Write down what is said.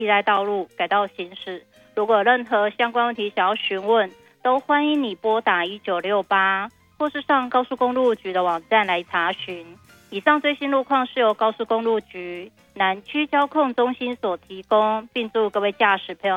替代道路改道行驶。如果有任何相关问题想要询问，都欢迎你拨打1968，或是上高速公路局的网站来查询。以上最新路况是由高速公路局南区交控中心所提供，并祝各位驾驶朋友